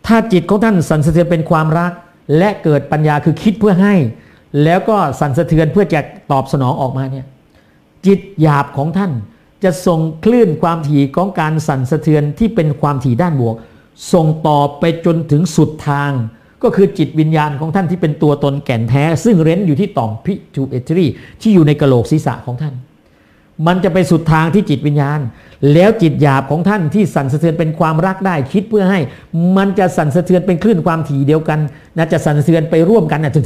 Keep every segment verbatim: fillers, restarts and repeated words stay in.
ถ้าจิตของท่านสั่นสะเทือนเป็นความรักและเกิดปัญญาคือคิดเพื่อให้แล้วก็สั่นสะเทือนเพื่อจะตอบสนองออกมาเนี่ยจิตหยาบของท่านจะส่งคลื่นความถี่ของการสั่นสะเทือนที่เป็นความถี่ด้านบวกส่งต่อไปจนถึงสุดทางก็คือจิตวิญญาณของท่านที่เป็นตัวตนแก่นแท้ซึ่งเร้นอยู่ที่ต่อม pituitary ที่อยู่ในกะโหลกศีรษะของท่านมันจะไปสุดทางที่จิตวิญญาณแล้วจิตหยาบของท่านที่สั่นสะเทือนเป็นความรักได้คิดเพื่อให้มันจะสั่นสะเทือนเป็นคลื่นความถี่เดียวกันนะจะสั่นสะเทือนไปร่วมกันนะ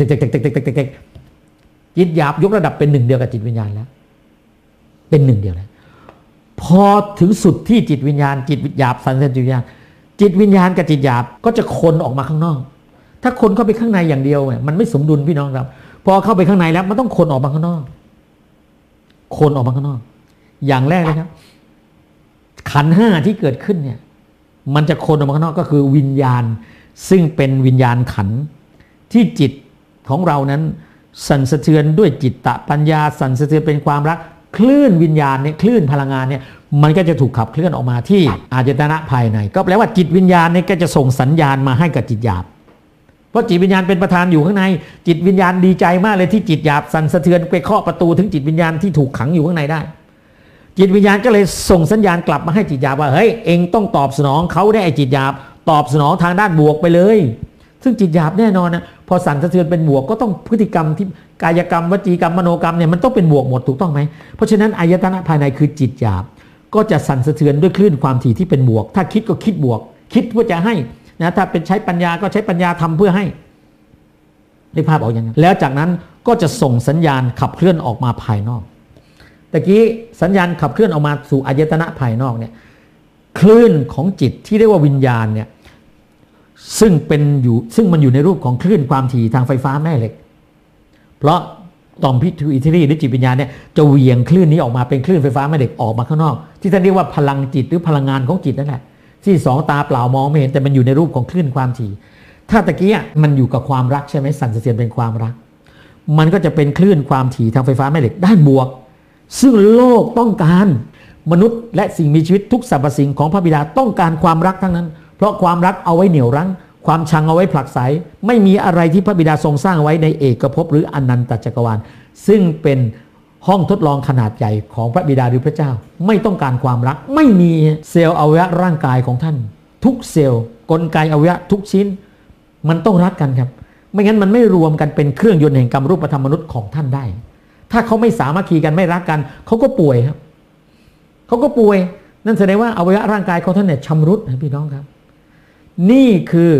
จิตหยาบยกระดับเป็นหนึ่งเดียวกับจิตวิญญาณแล้วเป็นหนึ่งเดียวแล้วพอถึงสุดที่จิตวิญญาณจิตหยาบสั่นสะเทือนจิตวิญญาณจิตวิญญาณกับจิตหยาบก็จะคนออกมาข้างนอกถ้าคนเข้าไปข้างในอย่างเดียวมันไม่สมดุลพี่น้องครับพอเข้าไปข้างในแล้วมันต้องคนออกมาข้างนอกคนออกมาข้างนอกอย่างแรกเลยครับขันธ์ห้าที่เกิดขึ้นเนี่ยมันจะคนออกมาข้างนอกก็คือวิญญาณซึ่งเป็นวิญญาณขันธ์ที่จิตของเรานั้นสั่นสะเทือนด้วยจิตตปัญญาสั่นสะเทือนเป็นความรักคลื่นวิญญาณเนี่ยคลื่นพลังงานเนี่ยมันก็จะถูกขับเคลื่อนออกมาที่อายตนะภายในก็แปลว่าจิตวิญญาณเนี่ยก็จะส่งสัญญาณมาให้กับจิตหยาบเพราะจิตวิญญาณเป็นประธานอยู่ข้างในจิตวิญญาณดีใจมากเลยที่จิตหยาบสั่นสะเทือนไปเคาะประตูถึงจิตวิญญาณที่ถูกขังอยู่ข้างในได้จิตวิญญาณก็เลยส่งสัญญาณกลับมาให้จิตหยาบว่าเฮ้ยเองต้องตอบสนองเขาได้ไอ้จิตหยาบตอบสนองทางด้านบวกไปเลยซึ่งจิตหยาบแน่นอนนะพอสั่นสะเทือนเป็นบวกก็ต้องพฤติกรรมที่กายกรรมวจีกรรมมโนกรรมเนี่ยมันต้องเป็นบวกหมดถูกต้องไหมเพราะฉะนั้นอายตนะภายในคือจิตหยาบก็จะสั่นสะเทือนด้วยคลื่นความถี่ที่เป็นบวกถ้าคิดก็คิดบวกคิดเพื่อจะให้นะถ้าเป็นใช้ปัญญาก็ใช้ปัญญาทำเพื่อให้ได้ภาพออกอย่างนั้นแล้วจากนั้นก็จะส่งสัญญาณขับเคลื่อนออกมาภายนอกตะกี้สัญญาณขับเคลื่อนออกมาสู่อายตนะภายนอกเนี่ยคลื่นของจิตที่เรียกว่าวิญญาณเนี่ยซึ่งเป็นอยู่ซึ่งมันอยู่ในรูปของคลื่นความถี่ทางไฟฟ้าแม่เหล็กเพราะต่อม pituitary หรือจิตวิญญาณเนี่ยจะเหวี่ยงคลื่นนี้ออกมาเป็นคลื่นไฟฟ้าแม่เหล็กออกมาข้างนอกที่ท่านเรียกว่าพลังจิตหรือพลังงานของจิตนั่นแหละที่สองตาเปล่ามองไม่เห็นแต่มันอยู่ในรูปของคลื่นความถี่ถ้าตะกี้มันอยู่กับความรักใช่ไหมสั่นสะเทือนเป็นความรักมันก็จะเป็นคลื่นความถี่ทางไฟฟ้าแม่เหล็กด้านบวกซึ่งโลกต้องการมนุษย์และสิ่งมีชีวิตทุกสรรพสิ่งของพระบิดาต้องการความรักทั้งนั้นเพราะความรักเอาไว้เหนี่ยวรั้งความชังเอาไว้ผลักไสไม่มีอะไรที่พระบิดาทรงสร้างไว้ในเอกภพหรืออนันตจักรวาลซึ่งเป็นห้องทดลองขนาดใหญ่ของพระบิดาหรือพระเจ้าไม่ต้องการความรักไม่มีเซลล์อวัยวะร่างกายของท่านทุกเซลล์กลไกอวัยวะทุกชิ้นมันต้องรักกันครับไม่งั้นมันไม่รวมกันเป็นเครื่องยนต์แห่งกรรมรูปธรรมมนุษย์ของท่านได้ถ้าเขาไม่สามัคคีกันไม่รักกันเขาก็ป่วยครับเขาก็ป่วยนั่นแสดงว่าอวัยวะร่างกายของท่านเนี่ยชำรุดนะพี่น้องครับนี่คือ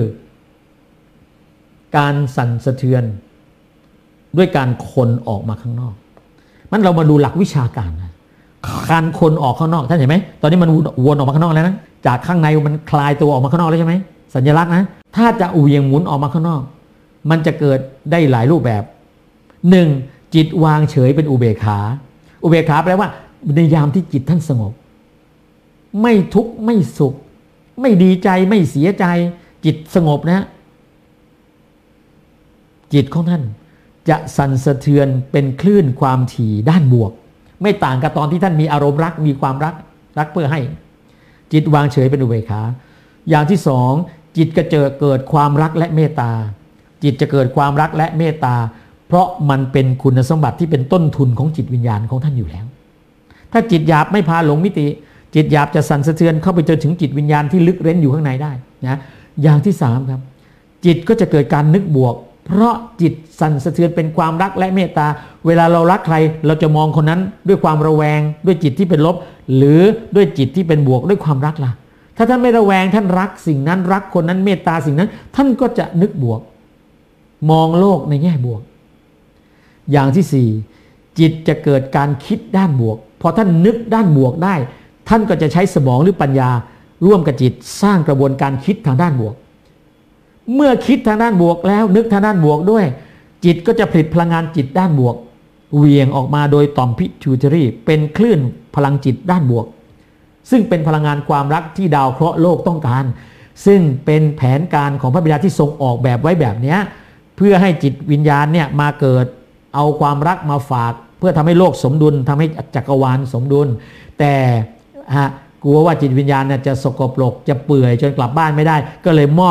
การสั่นสะเทือนด้วยการคนออกมาข้างนอกมันเรามาดูหลักวิชาการนะการคนออกข้างนอกท่านเห็นไหมตอนนี้มันวนออกมาข้างนอกแล้วนะจากข้างในมันคลายตัวออกมาข้างนอกแล้วใช่ไหมสัญลักษณ์นะถ้าจะเหวี่ยงหมุนออกมาข้างนอกมันจะเกิดได้หลายรูปแบบหนึ่งจิตวางเฉยเป็นอุเบกขาอุเบกขาแปลว่าในยามที่จิตท่านสงบไม่ทุกข์ไม่สุขไม่ดีใจไม่เสียใจจิตสงบนะจิตของท่านจะสั่นสะเทือนเป็นคลื่นความถี่ด้านบวกไม่ต่างกับตอนที่ท่านมีอารมณ์รักมีความรักรักเพื่อให้จิตวางเฉยเป็นอุเบกขาอย่างที่สองจิตก็จะเกิดความรักและเมตตาจิตจะเกิดความรักและเมตตาเพราะมันเป็นคุณสมบัติที่เป็นต้นทุนของจิตวิญญาณของท่านอยู่แล้วถ้าจิตหยาบไม่พาหลงมิติจิตหยาบจะสั่นสะเทือนเข้าไปจนถึงจิตวิญญาณที่ลึกเร้นอยู่ข้างในได้นะอย่างที่สามครับจิตก็จะเกิดการนึกบวกเพราะจิตสั่นสะเทือนเป็นความรักและเมตตาเวลาเรารักใครเราจะมองคนนั้นด้วยความระแวงด้วยจิตที่เป็นลบหรือด้วยจิตที่เป็นบวกด้วยความรักล่ะถ้าท่านไม่ระแวงท่านรักสิ่งนั้นรักคนนั้นเมตตาสิ่งนั้นท่านก็จะนึกบวกมองโลกในแง่บวกอย่างที่สี่จิตจะเกิดการคิดด้านบวกพอท่านนึกด้านบวกได้ท่านก็จะใช้สมองหรือปัญญาร่วมกับจิตสร้างกระบวนการคิดทางด้านบวกเมื่อคิดทางด้านบวกแล้วนึกทางด้านบวกด้วยจิตก็จะผลิตพลังงานจิตด้านบวกเหวี่ยงออกมาโดยต่อม pituitary เป็นคลื่นพลังจิตด้านบวกซึ่งเป็นพลังงานความรักที่ดาวเคราะห์โลกต้องการซึ่งเป็นแผนการของพระบิดาที่ทรงออกแบบไว้แบบนี้เพื่อให้จิตวิญญาณเนี่ยมาเกิดเอาความรักมาฝากเพื่อทำให้โลกสมดุลทำให้จักรวาลสมดุลแต่ฮะกลัวว่าจิตวิญญาณเนี่ยจะสกปรกจะเปื่อยจนกลับบ้านไม่ได้ก็เลยมอบ